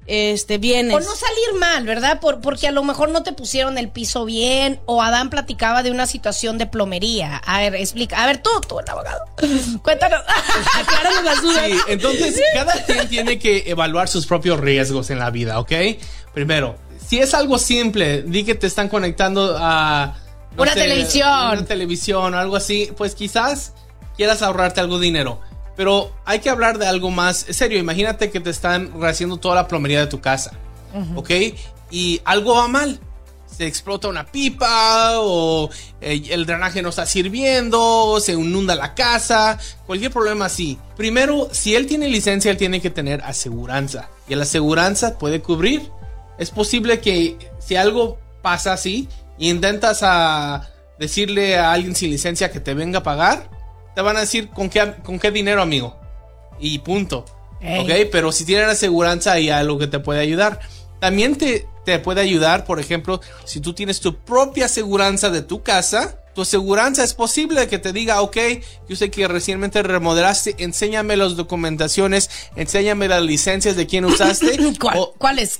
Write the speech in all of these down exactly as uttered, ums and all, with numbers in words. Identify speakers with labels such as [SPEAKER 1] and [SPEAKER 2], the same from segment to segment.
[SPEAKER 1] este, bienes.
[SPEAKER 2] O no salir mal, ¿verdad? Por, porque a lo mejor no te pusieron el piso bien, o Adán platicaba de una situación de plomería. A ver, explica. A ver, tú, tú, el abogado. Cuéntanos. Acláranos las dudas.
[SPEAKER 3] Sí, entonces cada quien tiene que evaluar sus propios riesgos en la vida, ¿ok? Primero, si es algo simple, di que te están conectando a... no
[SPEAKER 2] una
[SPEAKER 3] sé,
[SPEAKER 2] televisión.
[SPEAKER 3] Una televisión o algo así, pues quizás quieras ahorrarte algo de dinero. Pero hay que hablar de algo más serio. Imagínate que te están rehaciendo toda la plomería de tu casa, uh-huh. ¿ok? Y algo va mal. Se explota una pipa o eh, el drenaje no está sirviendo, se inunda la casa, cualquier problema así. Primero, si él tiene licencia, él tiene que tener aseguranza. Y la aseguranza puede cubrir. Es posible que si algo pasa así e intentas a decirle a alguien sin licencia que te venga a pagar, te van a decir con qué, con qué dinero, amigo. Y punto. Ey. ¿Ok? Pero si tienen aseguranza, hay algo que te puede ayudar. También te, te puede ayudar, por ejemplo, si tú tienes tu propia aseguranza de tu casa. Tu aseguranza es posible que te diga, ok, yo sé que recientemente remodelaste, enséñame las documentaciones, enséñame las licencias de quién usaste.
[SPEAKER 2] ¿Cuál?
[SPEAKER 3] O,
[SPEAKER 2] ¿Cuáles?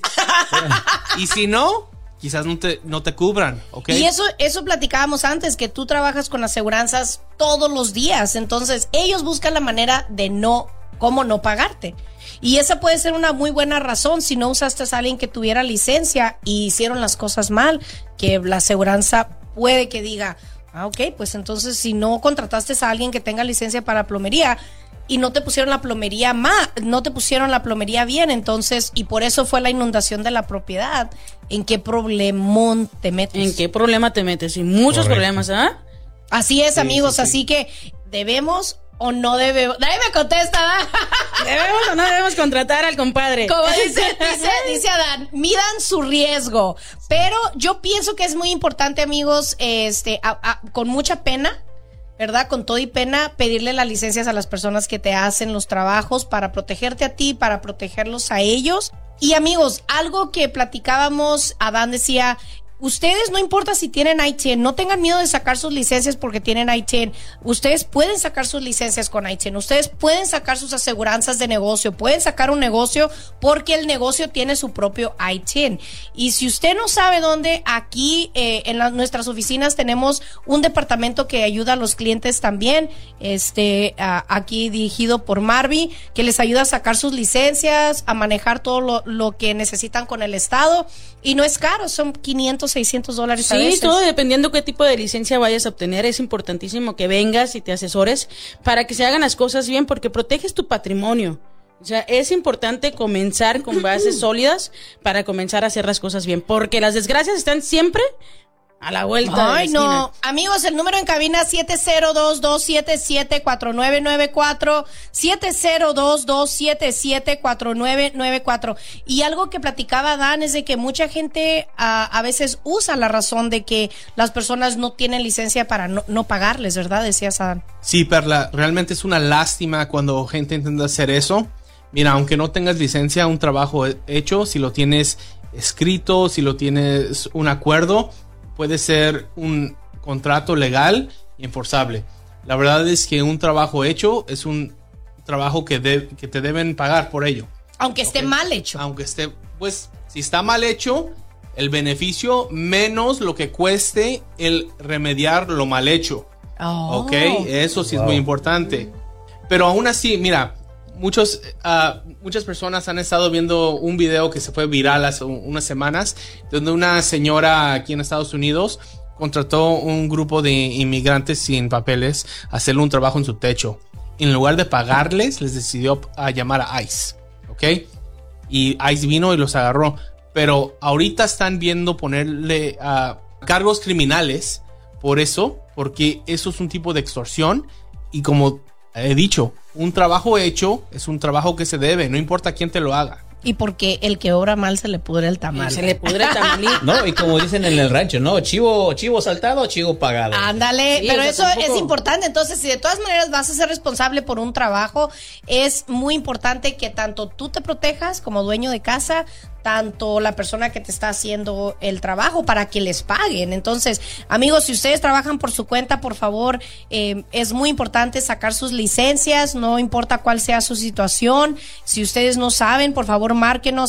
[SPEAKER 3] Y si no, quizás no te, no te cubran, ¿ok?
[SPEAKER 2] Y eso, eso platicábamos antes, que tú trabajas con aseguranzas todos los días. Entonces, ellos buscan la manera de no, cómo no pagarte. Y esa puede ser una muy buena razón si no usaste a alguien que tuviera licencia y hicieron las cosas mal, que la aseguranza puede que diga, ah, ok, pues entonces si no contrataste a alguien que tenga licencia para plomería y no te pusieron la plomería más, no te pusieron la plomería bien, entonces, y por eso fue la inundación de la propiedad, ¿en qué problemón te metes?
[SPEAKER 1] ¿En qué problema te metes? Y muchos Correcto. Problemas, ¿ah? ¿eh?
[SPEAKER 2] Así es, sí, amigos, sí, sí. Así que debemos o no debemos. Nadie me contesta, ¿verdad?
[SPEAKER 1] ¿Debemos o no debemos contratar al compadre?
[SPEAKER 2] Como dice, dice, dice Adán, midan su riesgo. Pero yo pienso que es muy importante, amigos, este, a, a, con mucha pena, ¿verdad? Con todo y pena, pedirle las licencias a las personas que te hacen los trabajos para protegerte a ti, para protegerlos a ellos. Y amigos, algo que platicábamos, Adán decía, ustedes no importa si tienen I T I N, no tengan miedo de sacar sus licencias porque tienen I T I N. Ustedes pueden sacar sus licencias con I T I N. Ustedes pueden sacar sus aseguranzas de negocio. Pueden sacar un negocio porque el negocio tiene su propio I T I N. Y si usted no sabe dónde, aquí eh, en la, nuestras oficinas tenemos un departamento que ayuda a los clientes también. Este, a, aquí dirigido por Marvi, que les ayuda a sacar sus licencias, a manejar todo lo, lo que necesitan con el estado. Y no es caro, son quinientos, seiscientos dólares
[SPEAKER 1] sí,
[SPEAKER 2] a veces.
[SPEAKER 1] Sí, todo dependiendo qué tipo de licencia vayas a obtener. Es importantísimo que vengas y te asesores para que se hagan las cosas bien, porque proteges tu patrimonio. O sea, es importante comenzar con bases sólidas para comenzar a hacer las cosas bien, porque las desgracias están siempre a la vuelta de la esquina. Ay, no.
[SPEAKER 2] Amigos, el número en cabina siete cero dos, dos siete siete, cuatro nueve nueve cuatro, siete cero dos, dos siete siete, cuatro nueve nueve cuatro. Y algo que platicaba Dan es de que mucha gente a, a veces usa la razón de que las personas no tienen licencia para no, no pagarles, ¿verdad? Decías, Dan.
[SPEAKER 3] Sí, Perla, realmente es una lástima cuando gente intenta hacer eso. Mira, aunque no tengas licencia, un trabajo hecho, si lo tienes escrito, si lo tienes un acuerdo, puede ser un contrato legal y enforzable. La verdad es que un trabajo hecho es un trabajo que, de, que te deben pagar por ello.
[SPEAKER 2] Aunque esté okay. mal hecho.
[SPEAKER 3] Aunque esté, pues, si está mal hecho, el beneficio menos lo que cueste el remediar lo mal hecho. Oh. Ok, eso sí wow. es muy importante. Pero aún así, mira, muchos, uh, muchas personas han estado viendo un video que se fue viral hace unas semanas, donde una señora aquí en Estados Unidos contrató un grupo de inmigrantes sin papeles a hacerle un trabajo en su techo. En lugar de pagarles, les decidió a llamar a ICE, ¿ok? Y ICE vino y los agarró. Pero ahorita están viendo ponerle uh, cargos criminales por eso, porque eso es un tipo de extorsión. Y como he dicho, un trabajo hecho es un trabajo que se debe, no importa quién te lo haga.
[SPEAKER 2] Y porque el que obra mal se le pudre el tamal.
[SPEAKER 1] Se le pudre el tamalito.
[SPEAKER 4] No, y como dicen en el rancho, ¿no? Chivo, chivo saltado, chivo pagado.
[SPEAKER 2] Ándale, sí, pero eso
[SPEAKER 1] tampoco.
[SPEAKER 2] Es importante. Entonces, si de todas maneras vas a ser responsable por un trabajo, es muy importante que tanto tú te protejas como dueño de casa, tanto la persona que te está haciendo el trabajo para que les paguen. Entonces, amigos, si ustedes trabajan por su cuenta, por favor, eh, es muy importante sacar sus licencias, no importa cuál sea su situación. Si ustedes no saben, por favor, márquenos